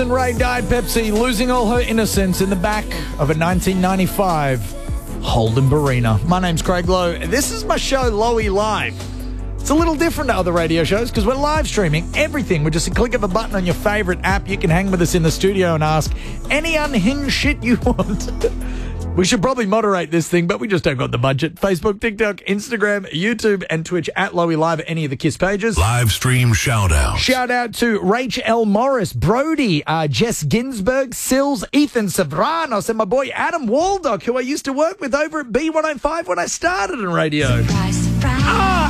Ray died Pepsi, losing all her innocence in the back of a 1995 Holden Barina. My name's Craig Lowe. This is my show, Lowy Live. It's a little different to other radio shows because we're live streaming everything with just a click of a button on your favourite app. You can hang with us in the studio and ask any unhinged shit you want. We should probably moderate this thing, but we just don't got the budget. Facebook, TikTok, Instagram, YouTube, and Twitch at Lowy Live at any of the KISS pages. Live stream shout-out. Shout out to Rach L. Morris, Brody, Jess Ginsberg, Sills, Ethan Savranos, and my boy Adam Waldock, who I used to work with over at B105 when I started in radio. Surprise, surprise.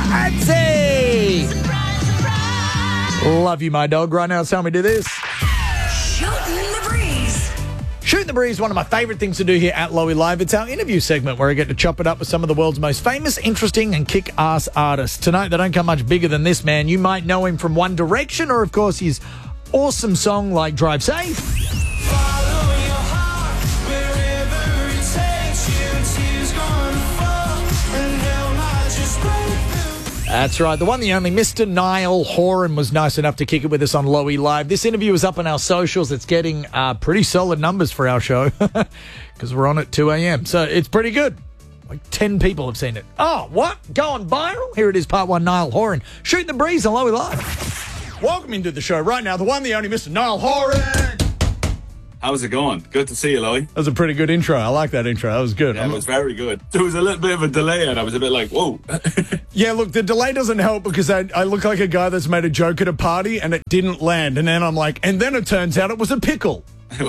Adsy! Surprise, surprise. Love you, my dog. Right now, it's time we do this. Shooting the breeze. Shooting the Breeze, one of my favourite things to do here at Lowy Live. It's our interview segment where I get to chop it up with some of the world's most famous, interesting and kick-ass artists. Tonight, they don't come much bigger than this man. You might know him from One Direction or, of course, his awesome song like Drive Safe. Follow your heart wherever it takes you. Tears gonna fall and hell might just break through. That's right. The one, the only, Mr. Niall Horan was nice enough to kick it with us on Lowy Live. This interview is up on our socials. It's getting pretty solid numbers for our show because we're on at 2 a.m. So it's pretty good. Like 10 people have seen it. Oh, what? Going viral? Here it is, part one, Niall Horan. Shooting the Breeze on Lowy Live. Welcome into the show right now, the one, the only, Mr. Niall Horan. How's it going? Good to see you, Lowy. That was a pretty good intro. I like that intro. That was good. Yeah, it was very good. There was a little bit of a delay and I was a bit like, whoa. Yeah, look, the delay doesn't help because I look like a guy that's made a joke at a party and it didn't land. And then I'm like, and then it turns out it was a pickle.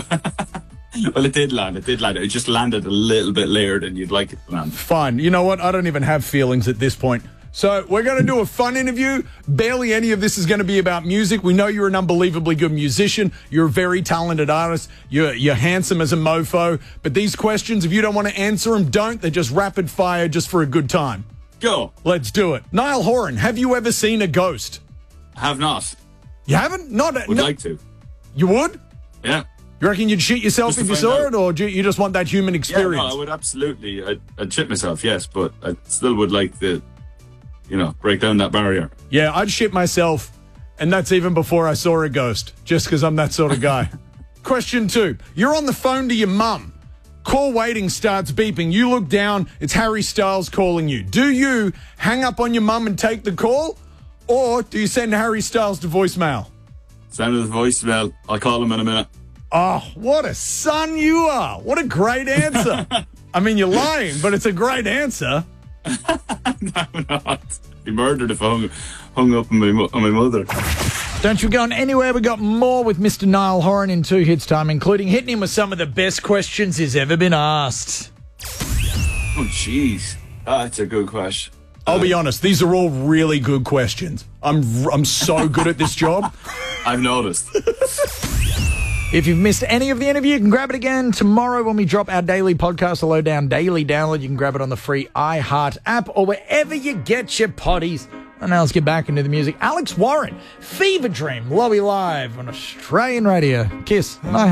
Well, it did land. It just landed a little bit later than you'd like it to land. Fine. You know what? I don't even have feelings at this point. So we're going to do a fun interview. Barely any of this is going to be about music. We know you're an unbelievably good musician. You're a very talented artist. You're handsome as a mofo. But these questions, if you don't want to answer them, don't. They're just rapid fire just for a good time. Go. Let's do it. Niall Horan, have you ever seen a ghost? Have not. You haven't? Would like to. You would? Yeah. You reckon you'd shit yourself Just if to you find saw out. it, or do you just want that human Yeah, experience? no, I would absolutely. I'd shit myself, yes, but I still would like to, break down that barrier. Yeah, I'd shit myself, and that's even before I saw a ghost, just because I'm that sort of guy. Question 2. You're on the phone to your mum. Call waiting starts beeping. You look down. It's Harry Styles calling you. Do you hang up on your mum and take the call, or do you send Harry Styles to voicemail? Send us a voicemail. I'll call him in a minute. Oh, what a son you are. What a great answer. I mean, you're lying, but it's a great answer. I'm not. Be murdered if I hung up on my mother. Don't you go anywhere. We got more with Mr. Niall Horan in 2 hits time, including hitting him with some of the best questions he's ever been asked. Oh, jeez. That's a good question. I'll be honest, these are all really good questions. I'm so good at this job. I've noticed. If you've missed any of the interview, you can grab it again tomorrow when we drop our daily podcast, the Lowdown Daily Download. You can grab it on the free iHeart app or wherever you get your potties. And now let's get back into the music. Alex Warren, Fever Dream, Lowy Live on Australian radio. KISS.